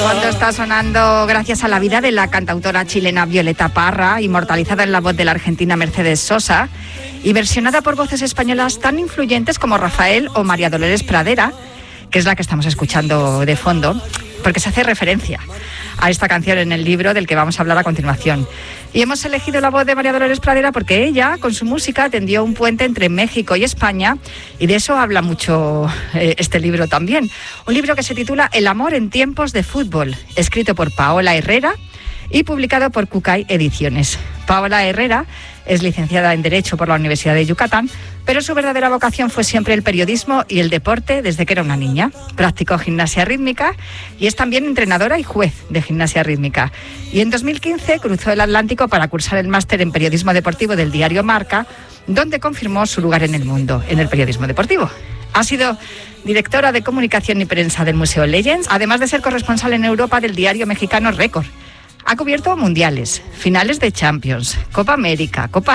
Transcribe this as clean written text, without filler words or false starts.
Cuando está sonando gracias a la vida de la cantautora chilena Violeta Parra, inmortalizada en la voz de la argentina Mercedes Sosa y versionada por voces españolas tan influyentes como Rafael o María Dolores Pradera, que es la que estamos escuchando de fondo, porque se hace referencia a esta canción en el libro del que vamos a hablar a continuación. Y hemos elegido la voz de María Dolores Pradera porque ella, con su música, tendió un puente entre México y España, y de eso habla mucho este libro también. Un libro que se titula El amor en tiempos de fútbol, escrito por Paola Herrera y publicado por Cucay Ediciones. Paola Herrera es licenciada en Derecho por la Universidad de Yucatán, pero su verdadera vocación fue siempre el periodismo y el deporte desde que era una niña. Practicó gimnasia rítmica y es también entrenadora y juez de gimnasia rítmica. Y en 2015 cruzó el Atlántico para cursar el máster en periodismo deportivo del diario Marca, donde confirmó su lugar en el mundo, en el periodismo deportivo. Ha sido directora de comunicación y prensa del Museo Legends, además de ser corresponsal en Europa del diario mexicano Récord. Ha cubierto mundiales, finales de Champions, Copa América, Copa